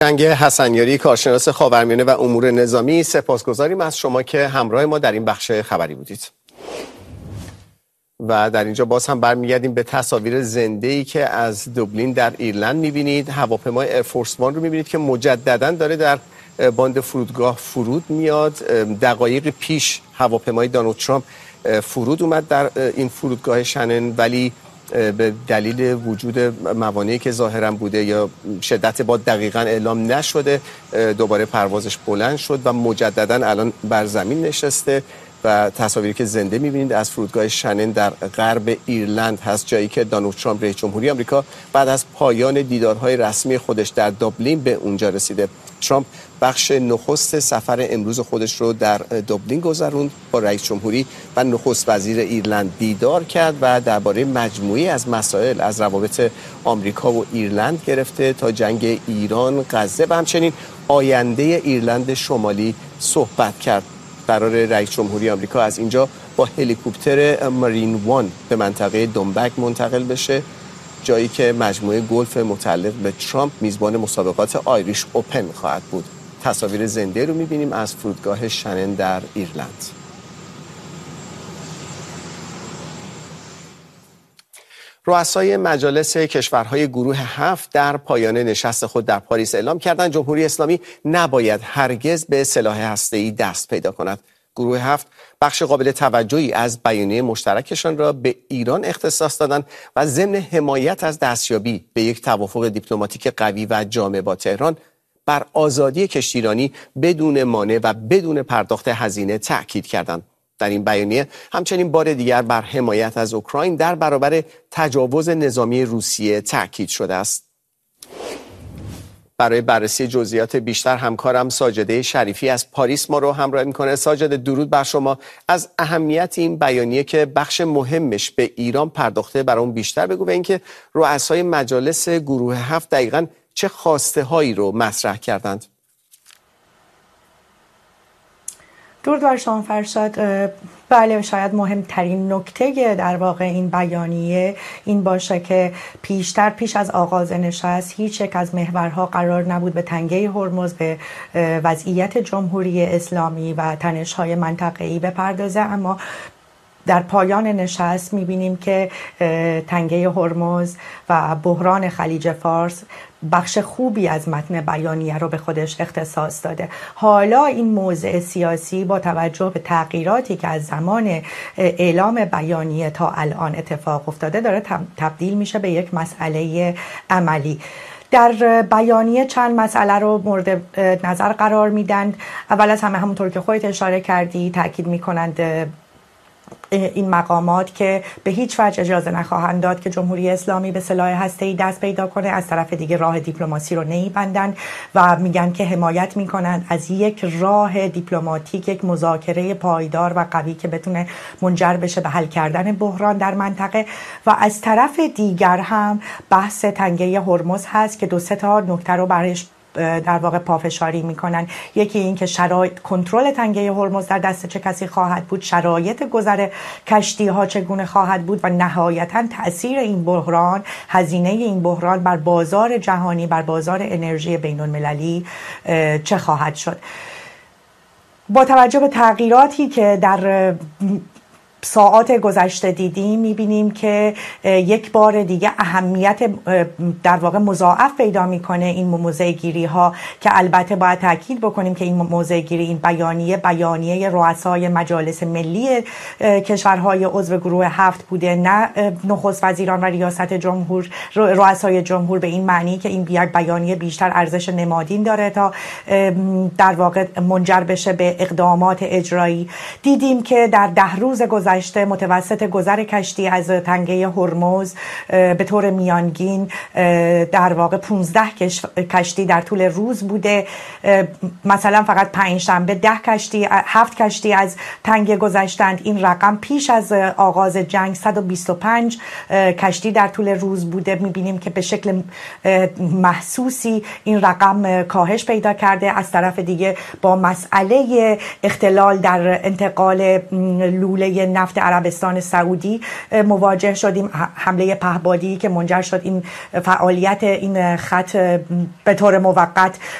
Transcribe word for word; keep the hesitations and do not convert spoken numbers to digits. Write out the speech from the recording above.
جنگ حسنیاری، کارشناس خاورمیانه و امور نظامی، سپاسگزاریم از شما که همراه ما در این بخش خبری بودید. و در اینجا باز هم برمیگردیم به تصاویر زنده‌ای که از دوبلین در ایرلند می‌بینید. هواپیمای ایرفورس وان رو می‌بینید که مجدداً داره در باند فرودگاه فرود میاد. دقایق پیش هواپیمای دونالد ترامپ فرود اومد در این فرودگاه شنن، ولی به دلیل وجود موانعی که ظاهرا بوده یا شدت باد دقیقاً اعلام نشده، دوباره پروازش بلند شد و مجدداً الان بر زمین نشسته. و تصاویری که زنده می‌بینید از فرودگاه شنن در غرب ایرلند هست، جایی که دونالد ترامپ رئیس جمهوری آمریکا بعد از پایان دیدارهای رسمی خودش در دوبلین به اونجا رسیده. ترامپ بخش نخست سفر امروز خودش رو در دوبلین گذروند، با رئیس جمهوری و نخست وزیر ایرلند دیدار کرد و درباره مجموعی از مسائل از روابط آمریکا و ایرلند گرفته تا جنگ ایران، غزه و همچنین آینده ایرلند شمالی صحبت کرد. قرار رئیس جمهوری آمریکا از اینجا با هلیکوپتر مارین وان به منطقه دونبک منتقل بشه، جایی که مجموعه گلف متعلق به ترامپ میزبان مسابقات آیریش اوپن خواهد بود. تصاویر زنده رو می‌بینیم از فرودگاه شنن در ایرلند. رؤسای مجالس کشورهای گروه هفت در پایان نشست خود در پاریس اعلام کردند جمهوری اسلامی نباید هرگز به سلاح هسته‌ای دست پیدا کند. گروه هفت بخش قابل توجهی از بیانیه مشترکشان را به ایران اختصاص دادند و ضمن حمایت از دستیابی به یک توافق دیپلماتیک قوی و جامع با تهران بر آزادی کشتیرانی بدون مانع و بدون پرداخت هزینه تأکید کردند. در این بیانیه همچنین بار دیگر بر حمایت از اوکراین در برابر تجاوز نظامی روسیه تأکید شده است. برای بررسی جزئیات بیشتر همکارم ساجده شریفی از پاریس ما رو همراه میکنه. ساجده، درود بر شما. از اهمیت این بیانیه که بخش مهمش به ایران پرداخته برام بیشتر بگو و اینکه رؤسای مجالس گروه هفت دقیقاً چه خواسته هایی رو مطرح کردند. درود بر شما فرشاد. بله، شاید مهمترین نکته در واقع این بیانیه این باشه که پیشتر پیش از آغاز نشست هیچ یک از محورها قرار نبود به تنگه هرمز، به وضعیت جمهوری اسلامی و تنش‌های منطقه‌ای بپردازه، اما در پایان نشست می‌بینیم که تنگه هرمز و بحران خلیج فارس بخش خوبی از متن بیانیه رو به خودش اختصاص داده. حالا این موضع سیاسی با توجه به تغییراتی که از زمان اعلام بیانیه تا الان اتفاق افتاده داره تبدیل میشه به یک مسئله عملی. در بیانیه چند مسئله رو مورد نظر قرار میدن. اول از همه همونطور که خودت اشاره کردی تاکید میکنند این مقامات که به هیچ وجه اجازه نخواهند داد که جمهوری اسلامی به سلاح هسته‌ای دست پیدا کنه. از طرف دیگه راه دیپلماسی رو نمیبندن و میگن که حمایت میکنن از یک راه دیپلماتیک، یک مذاکره پایدار و قوی که بتونه منجر بشه به حل کردن بحران در منطقه. و از طرف دیگر هم بحث تنگه هرمز هست که دو سه تا نکته رو برش در واقع پافشاری میکنن. یکی این که شرایط کنترل تنگه هرمز در دست چه کسی خواهد بود، شرایط گذر کشتی ها چگونه خواهد بود و نهایتا تأثیر این بحران، هزینه این بحران بر بازار جهانی، بر بازار انرژی بین المللی چه خواهد شد. با توجه به تغییراتی که در ساعات گذشته دیدیم میبینیم که یک بار دیگه اهمیت در واقع مضاعف پیدا میکنه این موضع گیری ها، که البته باید تاکید بکنیم که این موضع گیری، این بیانیه بیانیه رؤسای مجالس ملی کشورهای عضو گروه هفت بوده، نه نخست وزیران و ریاست جمهور، رؤسای جمهور، به این معنی که این یک بیانیه بیشتر ارزش نمادین داره تا در واقع منجر بشه به اقدامات اجرایی. دیدیم که در ده روز گذشته متوسط گذر کشتی از تنگه هرمز به طور میانگین در واقع پانزده کشتی در طول روز بوده. مثلا فقط پنج شنبه ده کشتی، هفت کشتی از تنگه گذشتند. این رقم پیش از آغاز جنگ صد و بیست و پنج کشتی در طول روز بوده. میبینیم که به شکل محسوسی این رقم کاهش پیدا کرده. از طرف دیگه با مسئله اختلال در انتقال لوله نفت عربستان سعودی مواجه شدیم، حمله پهبادی که منجر شد این فعالیت این خط به طور موقت